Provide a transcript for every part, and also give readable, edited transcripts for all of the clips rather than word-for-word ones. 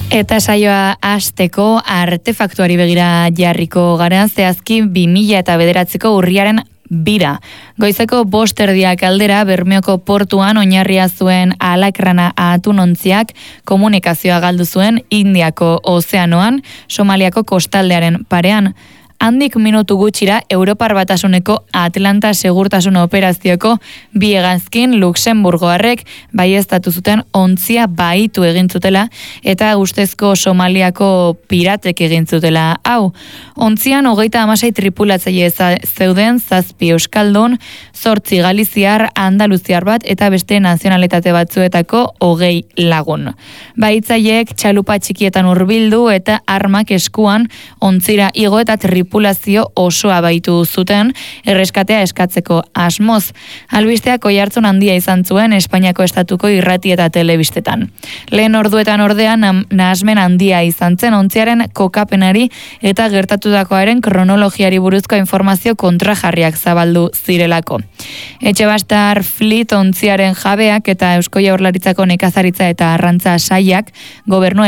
Eta saioa hasteko artefaktuari begira jarriko gara, zehazki 2009ko urriaren 2. Goizeko 5:00 aldera Bermeoko portuan oinarria zuen alakrana atunontziak komunikazioa galdu zuen Indiako ozeanoan, Somaliako kostaldearen parean. Handik minutu gutxira Europar Batasuneko Atlanta segurtasun operazioko bi hegazkin Luxemburgoarrek baieztatu zuten ontzia bahitu egin zutela eta ustezko Somaliako piratek egin zutela. Hau, ontzian 36 tripulatzaile zeuden, 7 euskaldun, 8 galiziar, andaluziar bat eta beste nazionalitate batzuetako 20 lagun. Bahitzaileek txalupa txikietan hurbildu eta armak eskuan ontzira igo eta tripulazio osoa baitu zuten erreskatea eskatzeko asmoz. Albisteak oihartzun handia izan zuen Espainiako estatuko irrati eta telebistetan. Lehen orduetan ordean nahasmen handia izan zen ontziaren kokapenari eta gertatutakoaren kronologiari buruzko informazio kontrajarriak zabaldu zirelako. Etxebastar Fleet ontziaren jabeak eta Eusko Jaurlaritzako nekazaritza eta arrantza saiak gobernu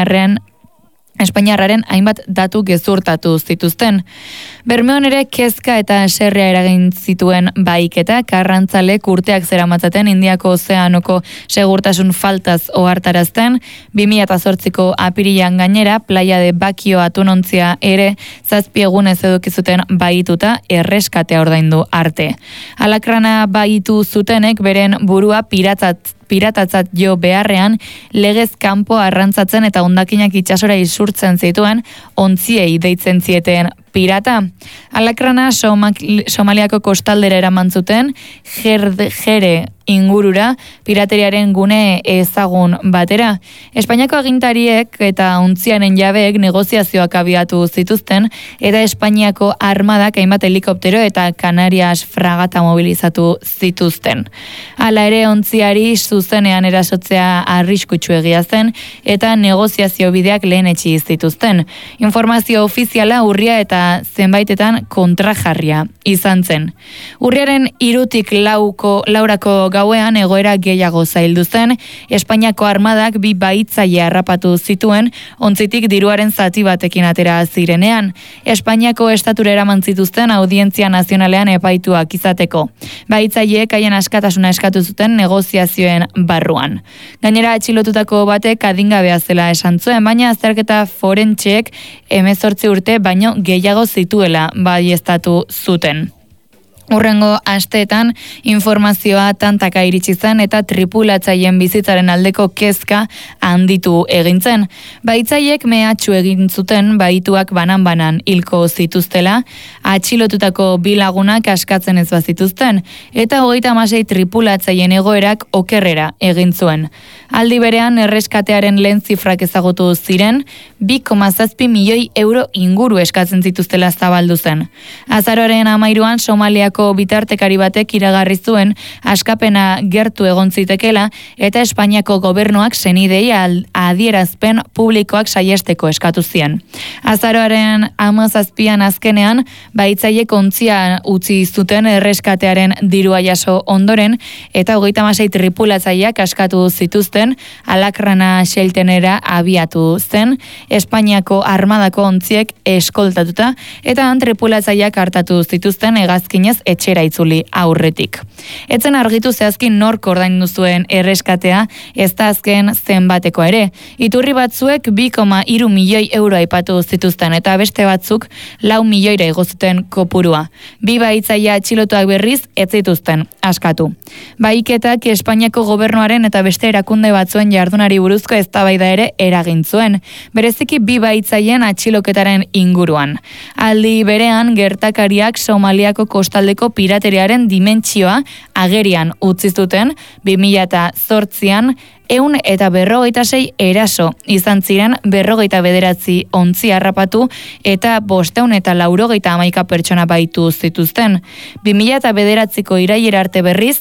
Espainiarraren hainbat datu gezurtatu zituzten. Bermeon ere kezka eta serrea eragin zituen bahiketa, karrantzalek urteak zeramatzaten Indiako ozeanoko segurtasun faltaz ohartarazten, 2008ko apirilean gainera, playa de Bakio atunontzia ere 7 egunez edukizuten bahituta erreskatea ordaindu arte. Alakrana bahitu zutenek beren burua piratatzat jo beharrean, legez kanpo arrantzatzen eta hondakinak itsasora isurtzen zituen ontziei deitzen zieten pirata. Alakrana Somaliako kostaldera eraman zuten, Jere ingurura, pirateriaren gune ezagun batera. Espainiako agintariek eta ontziaren jabeek negoziazioak abiatu zituzten, eta Espainiako armadak hainbat helikoptero eta Canarias fragata mobilizatu zituzten. Hala ere ontziari zuzenean erasotzea arriskutsu egia zen, eta negoziazio bideak lehenetsi zituzten. Informazio ofiziala urria eta zenbaitetan kontrajarria izan zen. Urriaren 3-tik 4 gauean egoera gehiago zaildu zen, Espainiako armadak 2 bahitzaile harrapatu zituen, ontzitik diruaren zati batekin atera zirenean. Espainiako estatura eraman zituzten audientzia nazionalean epaituak izateko. Bahitzaileek haien askatasuna eskatu zuten negoziazioen barruan. Gainera atxilotutako batek adingabea zela esan zuen, baina azterketa forentseek 18 urte baino gehiago zituela baieztatu zuten. Hurrengo asteetan informazioa tantaka iritsi zen eta tripulatzaileen bizitzaren aldeko kezka handitu egin zen. Bahitzaileek mehatxu egin zuten bahituak banan-banan hilko zituztela, atxilotutako 2 lagunak askatzen ez bazituzten, eta 36 tripulatzaileen egoerak okerrera egin zuen. Aldi berean erreskatearen lehen zifrak ezagutu ziren, 2,7 milioi euro inguru eskatzen zituztela zabaldu zen. Azaroaren 13an Somaliako bitartekari batek iragarri zuen askapena gertu egon zitekela eta Espainiako gobernuak senidei adierazpen publikoak saihesteko eskatu zien. Azaroaren 17an azkenean bahitzaileek ontzia utzi zuten erreskatearen dirua jaso ondoren eta 36 tripulatzaileak askatu zituzten alakrana xeltenera abiatu zen Espainiako armadako ontziek eskoltatuta eta tripulatzaileak hartatu zituzten hegazkinez etxera itzuli aurretik. Etzen argitu zehazki nork ordaindu zuen erreskatea, ez da azken zenbatekoa ere. Iturri batzuek 2,3 milioi euro aipatu zituzten eta beste batzuk 4 milioira igo zuten kopurua. 2 bahitzaile atxilotuak berriz ez zituzten askatu. Bahiketak Espainiako gobernuaren eta beste erakunde batzuen jardunari buruzko eztabaida ere eragin zuen, bereziki 2 bahitzaileen atxiloketaren inguruan. Aldi berean gertakariak Somaliako kostaldeko pirateriaren dimentsioa agerian utzi zuten 2008an 156 eraso izan ziren 59 ontzi harrapatu eta 591 pertsona baitu zituzten. 2009ko irailera arte berriz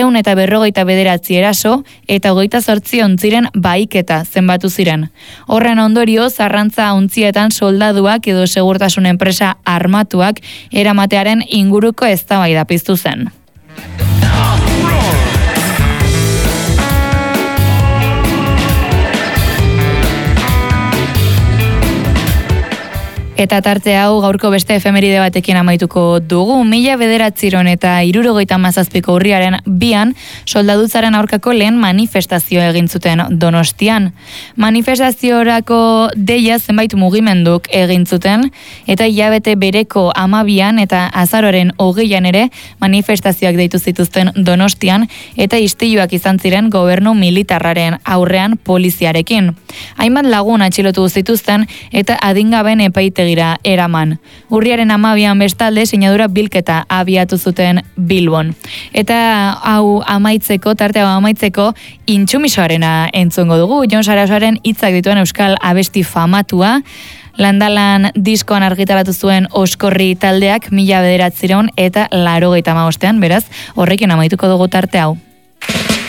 159 eraso eta 28 ontziren bahiketa zenbatu ziren. Horren ondorioz arrantza ontzietan soldaduak edo segurtasun enpresa armatuak eramatearen inguruko eztabaida piztu zen. Eta tarte hau gaurko beste efemeride batekin amaituko dugu. 1909 eta 1977ko urriaren 2an soldadutzaren aurkako lehen manifestazioa egin zuten Donostian. Manifestaziorako deia zenbait mugimenduk egin zuten eta hilabete bereko 12an eta azaroaren 20an ere manifestazioak deitu zituzten Donostian eta istiluak izan ziren gobernu militarraren aurrean poliziarekin. Hainbat lagun atxilotu zituzten eta adingaben epaitegira eraman. Urriaren 12an bestalde sinadura bilketa abiatu zuten Bilbon. Eta tarte hau amaitzeko intsumisoarena entzungo dugu. Jon Sarasoaren hitzak dituen euskal abesti famatua, Landalan diskoan argitaratu zuen Oskorri taldeak 1985 eta 1985, beraz, horrekin amaituko dugu tarte hau.